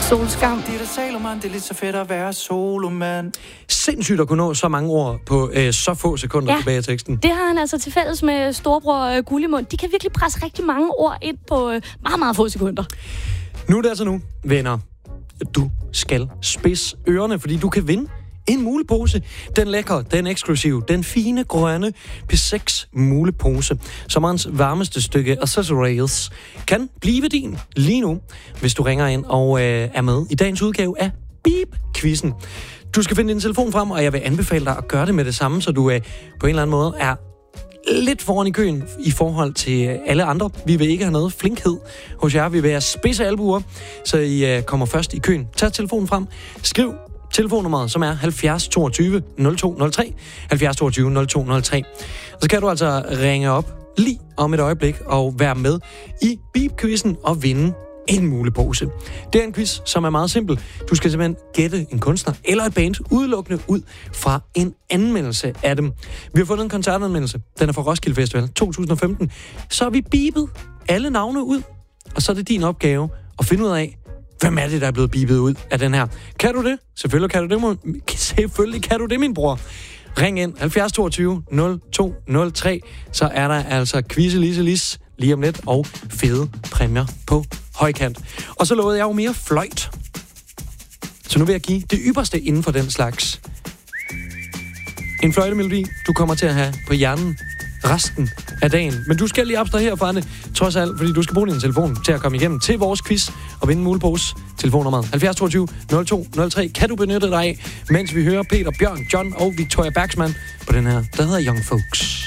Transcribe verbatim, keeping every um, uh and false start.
Solskam. Det er Salomon, det er lidt så fedt at være solomand. Sindssygt at kunne nå så mange ord på øh, så få sekunder Ja. tilbage i teksten. Det har han altså til fælles med storebror øh, Gullimund. De kan virkelig presse rigtig mange ord ind på øh, meget, meget få sekunder. Nu er det altså nu, venner. Du skal spidse ørerne, fordi du kan vinde en mulepose. Den lækre, den eksklusiv, den fine, grønne P seks mulepose. Sommerens varmeste stykke accessories kan blive din lige nu, hvis du ringer ind og øh, er med i dagens udgave af Beep-quizzen. Du skal finde din telefon frem, og jeg vil anbefale dig at gøre det med det samme, så du øh, på en eller anden måde er lidt foran i køen i forhold til alle andre. Vi vil ikke have noget flinkhed hos jer. Vi vil have spidse albuer, så I uh, kommer først i køen. Tag telefonen frem. Skriv telefonnummeret, som er halvfjerds toogtyve nul to nul tre. halvfjerds toogtyve nul to nul tre. Og så kan du altså ringe op lige om et øjeblik og være med i Beep-quizzen og vinde en mulepose. Det er en quiz, som er meget simpel. Du skal simpelthen gætte en kunstner eller et band udelukkende ud fra en anmeldelse af dem. Vi har fundet en koncertanmeldelse. Den er fra Roskilde Festival to tusind og femten. Så har vi beepet alle navne ud, og så er det din opgave at finde ud af, hvem er det, der er blevet beepet ud af den her. Kan du det? Selvfølgelig kan du det, mon... Selvfølgelig kan du det, min bror. Ring ind halvfjerds toogtyve nul to nul tre, så er der altså quizze lise lis lige om lidt, og fede præmier på højkant. Og så lovede jeg jo mere fløjt. Så nu vil jeg give det ypperste inden for den slags. En fløjtemelodi, du kommer til at have på hjernen resten af dagen. Men du skal lige abstrahere fra det, trods alt, fordi du skal bruge din telefon til at komme igennem til vores quiz og vinde en mulepose. Telefonnummeret halvfjerds toogtyve nul to nul tre kan du benytte dig af, mens vi hører Peter, Bjørn, John og Victoria Bergsman på den her, der hedder Young Folks.